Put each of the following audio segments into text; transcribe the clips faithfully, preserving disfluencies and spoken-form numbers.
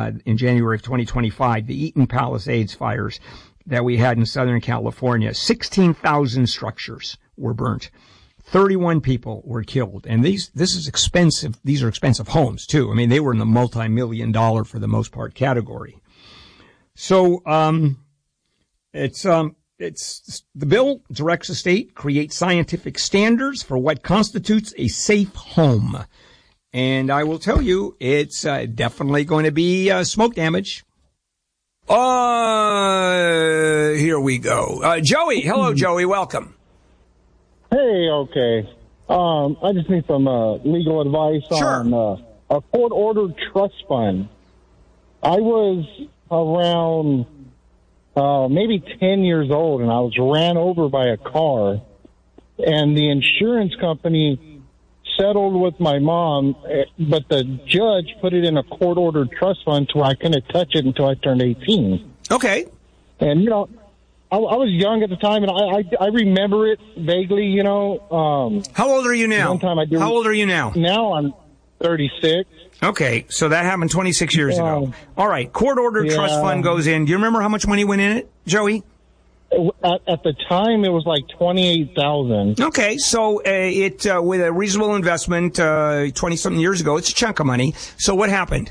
uh, in January of twenty twenty-five, the Eaton Palisades fires that we had in Southern California. sixteen thousand structures were burnt. thirty-one people were killed. And these, this is expensive. These are expensive homes too. I mean, they were in the multi-million dollar for the most part category. So, um, it's, um, it's, the bill directs the state create scientific standards for what constitutes a safe home. And I will tell you, it's uh, definitely going to be uh, smoke damage. Uh, here we go. Uh, Joey. Hello, Joey. Welcome. Hey, okay. Um, I just need some uh, legal advice sure. on uh, a court-ordered trust fund. I was around uh, maybe ten years old, and I was ran over by a car, and the insurance company settled with my mom, but the judge put it in a court-ordered trust fund to where I couldn't touch it until I turned eighteen. Okay. And, you know, I, I was young at the time, and I, I, I remember it vaguely, you know. Um, How old are you now? One time I do, How old are you now? Now I'm thirty-six. Okay, so that happened twenty-six years yeah. ago. All right, court-ordered yeah. trust fund goes in. Do you remember how much money went in it, Joey? At, at the time, it was like twenty-eight thousand dollars. Okay, so uh, it uh, with a reasonable investment uh, twenty-something years ago, it's a chunk of money. So what happened?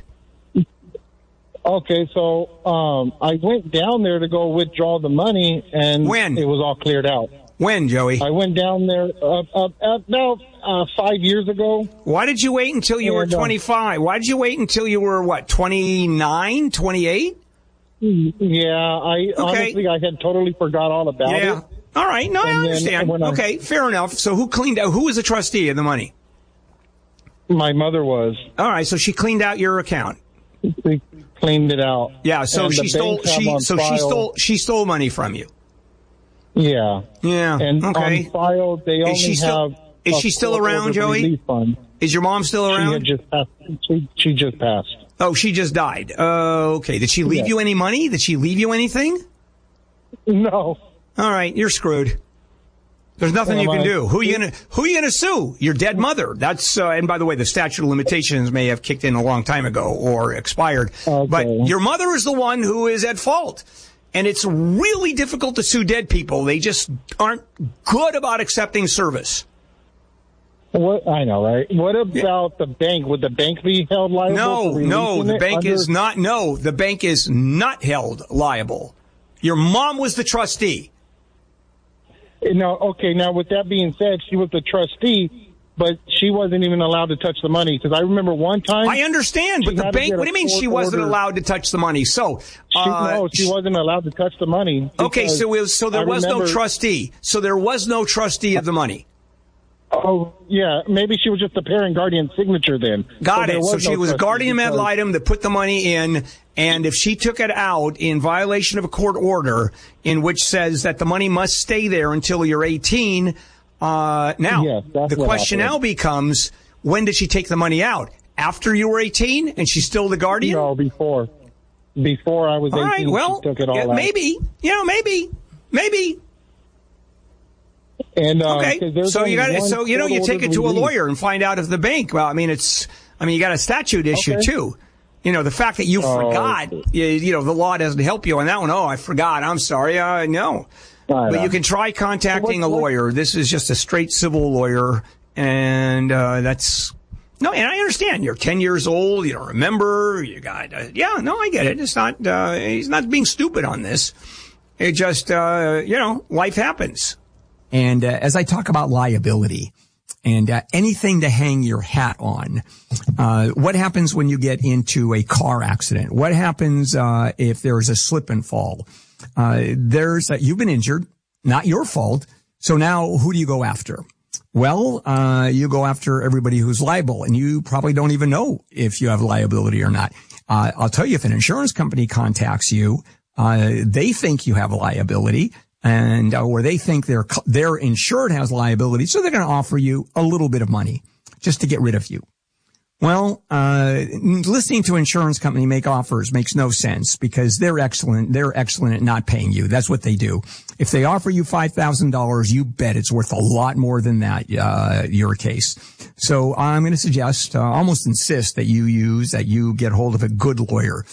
Okay, so um, I went down there to go withdraw the money, and when? It was all cleared out. When, Joey? I went down there uh, uh, about uh, five years ago. Why did you wait until you and, were twenty-five? Uh, Why did you wait until you were, what, twenty-nine, twenty-eight? Yeah, I okay. honestly, I had totally forgot all about yeah. it. All right, no, and I understand. Okay, I, fair enough. So who cleaned out, who was the trustee of the money? My mother was. All right, so she cleaned out your account. She cleaned it out. Yeah, so and she stole she so file, she stole she stole money from you. Yeah. Yeah. And okay. on file they is only she still, have Is she still around, Joey? Fund. Is your mom still around? She had just passed. She, she just passed. Oh, she just died. Uh, okay. Did she leave yeah. you any money? Did she leave you anything? No. All right, you're screwed. There's nothing you can do. Who are you gonna Who are you gonna sue? Your dead mother. That's uh, and by the way, the statute of limitations may have kicked in a long time ago or expired. Okay. But your mother is the one who is at fault, and it's really difficult to sue dead people. They just aren't good about accepting service. What I know, right? What about yeah. the bank? Would the bank be held liable? No, no, the bank under- is not. No, the bank is not held liable. Your mom was the trustee. No, okay. Now, with that being said, she was the trustee, but she wasn't even allowed to touch the money. Because I remember one time. I understand, but the bank. What do you mean she wasn't order. allowed to touch the money? So, uh, she, no, she wasn't allowed to touch the money. Okay, so it was, so there I was remember, no trustee. So there was no trustee of the money. Oh, yeah. Maybe she was just a parent guardian signature then. Got so it. So no she was guardian ad litem that put the money in, and if she took it out in violation of a court order in which says that the money must stay there until you're eighteen, uh, now, yes, the question happened. now becomes, when did she take the money out? After you were eighteen and she's still the guardian? No, before. Before I was all eighteen, right, well, she took it all yeah, out. Maybe, you know, maybe, maybe. And, uh, okay, so you got so you know you take it to a lawyer and find out if the bank. Well, I mean it's I mean you got a statute issue okay. too. You know the fact that you oh, forgot. Okay. You, you know the law doesn't help you on that one. Oh, I forgot. I'm sorry. Uh, no, but know. you can try contacting so what, a lawyer. What? This is just a straight civil lawyer, and uh, that's no. And I understand you're ten years old. You don't remember. You got uh, yeah. No, I get it. It's not. Uh, he's not being stupid on this. It just uh, you know life happens. And uh, as I talk about liability and uh, anything to hang your hat on, uh, what happens when you get into a car accident? What happens uh, if there's a slip and fall? Uh, there's uh, you've been injured, not your fault. So now who do you go after? Well, uh, you go after everybody who's liable, and you probably don't even know if you have liability or not. Uh, I'll tell you, if an insurance company contacts you, uh, they think you have a liability. And, uh, or they think their, their insured has liability, so they're going to offer you a little bit of money just to get rid of you. Well, uh, listening to an insurance company make offers makes no sense because they're excellent. They're excellent at not paying you. That's what they do. If they offer you five thousand dollars, you bet it's worth a lot more than that, uh, your case. So I'm going to suggest, uh, almost insist that you use, that you get hold of a good lawyer.